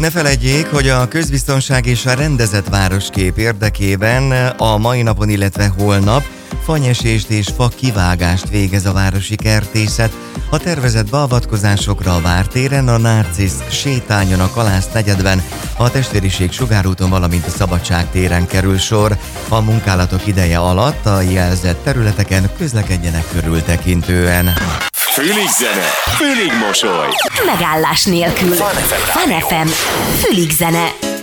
Ne feledjék, hogy a közbiztonság és a rendezett városkép érdekében a mai napon, illetve holnap fanyesést és fa kivágást végez a városi kertészet. A tervezett beavatkozásokra a Vártéren, a Narcisz sétányon, a Kalász negyedben, a Testvériség Sugárúton, valamint a Szabadság téren kerül sor. A munkálatok ideje alatt a jelzett területeken közlekedjenek körültekintően. Fülig zene, fülig mosoly. Megállás nélkül. Fun FM. Fülig zene.